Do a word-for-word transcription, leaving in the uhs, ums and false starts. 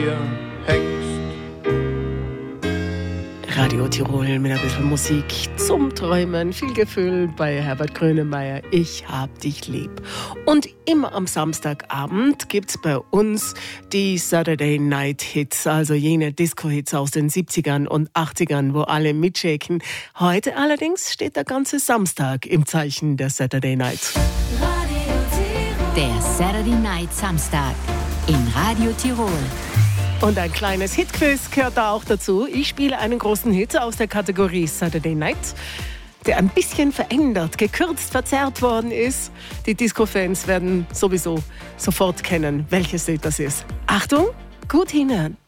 Radio Tirol mit ein bisschen Musik zum Träumen. Viel Gefühl bei Herbert Grönemeyer. Ich hab dich lieb. Und immer am Samstagabend gibt's bei uns die Saturday Night Hits, also jene Disco-Hits aus den siebzigern und achtzigern, wo alle mitshaken. Heute allerdings steht der ganze Samstag im Zeichen der Saturday Night. Der Saturday Night Samstag in Radio Tirol. Und ein kleines Hitquiz gehört da auch dazu. Ich spiele einen großen Hit aus der Kategorie Saturday Night, der ein bisschen verändert, gekürzt, verzerrt worden ist. Die Disco-Fans werden sowieso sofort kennen, welches Lied das ist. Achtung, gut hinhören.